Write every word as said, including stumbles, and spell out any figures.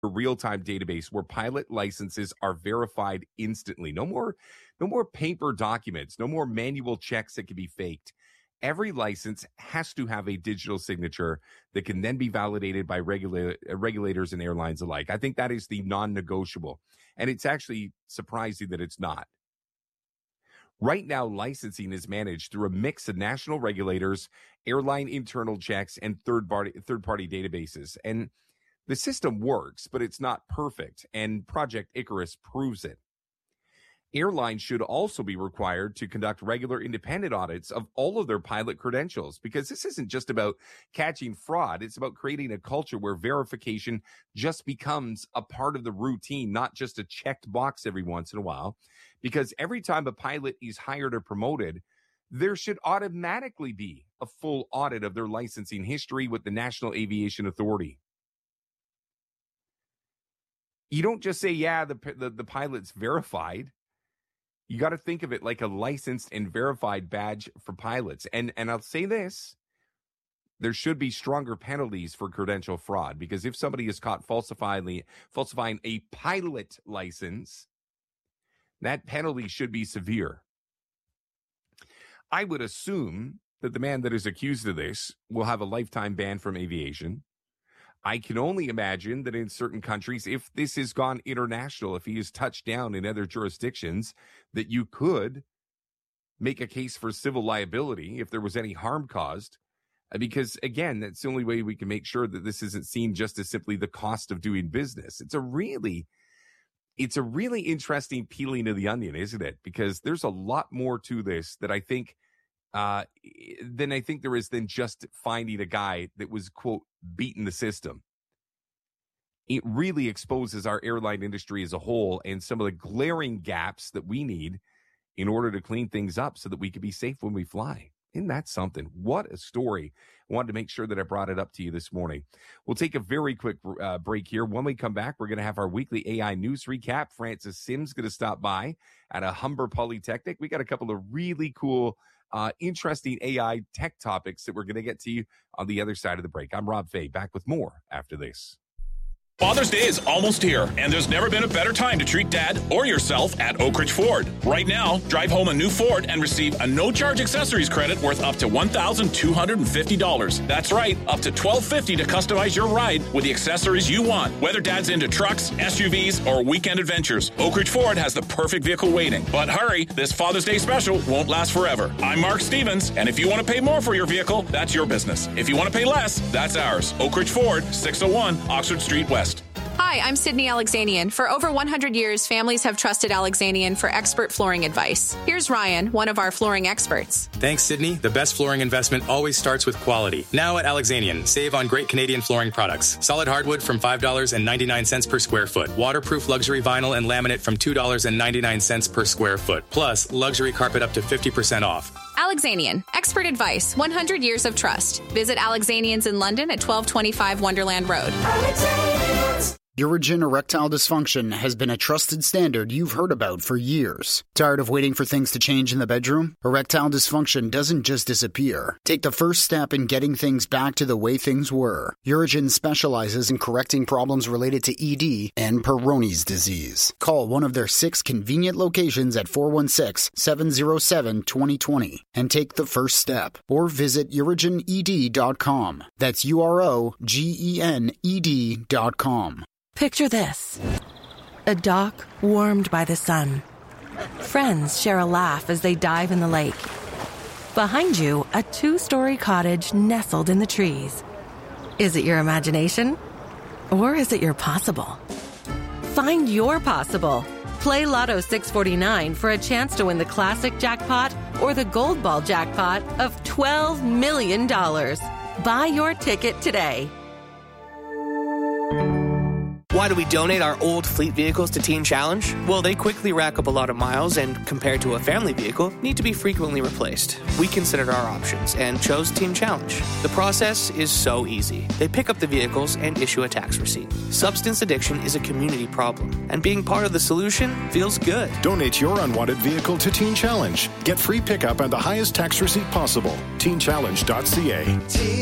a real-time database where pilot licenses are verified instantly. No more, no more paper documents, no more manual checks that can be faked. Every license has to have a digital signature that can then be validated by regula- regulators and airlines alike. I think that is the non-negotiable. And it's actually surprising that it's not. Right now, licensing is managed through a mix of national regulators, airline internal checks, and third-party third-party databases. And the system works, but it's not perfect, and Project Icarus proves it. Airlines should also be required to conduct regular independent audits of all of their pilot credentials, because this isn't just about catching fraud. It's about creating a culture where verification just becomes a part of the routine, not just a checked box every once in a while. Because every time a pilot is hired or promoted, there should automatically be a full audit of their licensing history with the National Aviation Authority. You don't just say, yeah, the, the, the pilot's verified. You got to think of it like a licensed and verified badge for pilots. And and I'll say this, there should be stronger penalties for credential fraud, because if somebody is caught falsifying, falsifying a pilot license, that penalty should be severe. I would assume that the man that is accused of this will have a lifetime ban from aviation. I can only imagine that in certain countries, if this has gone international, if he is touched down in other jurisdictions, that you could make a case for civil liability if there was any harm caused. Because, again, that's the only way we can make sure that this isn't seen just as simply the cost of doing business. It's a really, it's a really interesting peeling of the onion, isn't it? Because there's a lot more to this that I think uh, than I think there is than just finding a guy that was, quote, beating the system. It really exposes our airline industry as a whole and some of the glaring gaps that we need in order to clean things up so that we can be safe when we fly. Isn't that something? What a story. I wanted to make sure that I brought it up to you this morning. We'll take a very quick uh, break here. When we come back, we're going to have our weekly A I news recap. Francis Sims going to stop by at a Humber Polytechnic. We got a couple of really cool, uh, interesting A I tech topics that we're going to get to you on the other side of the break. I'm Rob Fay, back with more after this. Father's Day is almost here, and there's never been a better time to treat Dad or yourself at Oak Ridge Ford. Right now, drive home a new Ford and receive a no-charge accessories credit worth up to one thousand two hundred fifty dollars. That's right, up to twelve fifty to customize your ride with the accessories you want. Whether Dad's into trucks, S U Vs, or weekend adventures, Oak Ridge Ford has the perfect vehicle waiting. But hurry, this Father's Day special won't last forever. I'm Mark Stevens, and if you want to pay more for your vehicle, that's your business. If you want to pay less, that's ours. Oak Ridge Ford, six oh one Oxford Street West. Hi, I'm Sydney Alexanian. For over one hundred years, families have trusted Alexanian for expert flooring advice. Here's Ryan, one of our flooring experts. Thanks, Sydney. The best flooring investment always starts with quality. Now at Alexanian, save on great Canadian flooring products. Solid hardwood from five dollars and ninety-nine cents per square foot. Waterproof luxury vinyl and laminate from two dollars and ninety-nine cents per square foot. Plus, luxury carpet up to fifty percent off. Alexanian. Expert advice. one hundred years of trust. Visit Alexanians in London at twelve twenty-five Wonderland Road. Urigen erectile dysfunction has been a trusted standard you've heard about for years. Tired of waiting for things to change in the bedroom? Erectile dysfunction doesn't just disappear. Take the first step in getting things back to the way things were. Urigen specializes in correcting problems related to E D and Peyronie's disease. Call one of their six convenient locations at four one six, seven oh seven, two oh two oh and take the first step. Or visit urigen e d dot com. That's U R O G E N E D dot com. Picture this. A dock warmed by the sun. Friends share a laugh as they dive in the lake. Behind you, a two-story cottage nestled in the trees. Is it your imagination? Or is it your possible? Find your possible. Play Lotto six forty-nine for a chance to win the classic jackpot or the gold ball jackpot of twelve million dollars. Buy your ticket today. Why do we donate our old fleet vehicles to Teen Challenge? Well, they quickly rack up a lot of miles and, compared to a family vehicle, need to be frequently replaced. We considered our options and chose Teen Challenge. The process is so easy. They pick up the vehicles and issue a tax receipt. Substance addiction is a community problem, and being part of the solution feels good. Donate your unwanted vehicle to Teen Challenge. Get free pickup and the highest tax receipt possible. teen challenge dot c a.